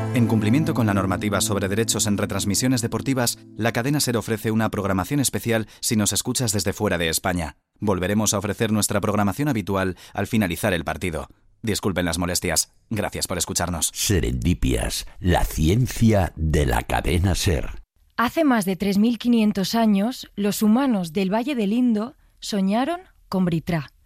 En cumplimiento con la normativa sobre derechos en retransmisiones deportivas, la cadena SER ofrece una programación especial si nos escuchas desde fuera de España. Volveremos a ofrecer nuestra programación habitual al finalizar el partido. Disculpen las molestias. Gracias por escucharnos. Serendipias, la ciencia de la cadena SER. Hace más de 3.500 años, los humanos del Valle del Indo soñaron con Britra.